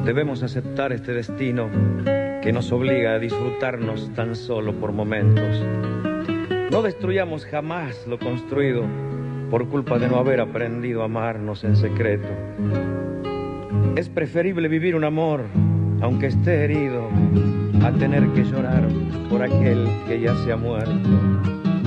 Debemos aceptar este destino que nos obliga a disfrutarnos tan solo por momentos. No destruyamos jamás lo construido por culpa de no haber aprendido a amarnos en secreto. Es preferible vivir un amor, aunque esté herido, a tener que llorar por aquel que ya se ha muerto.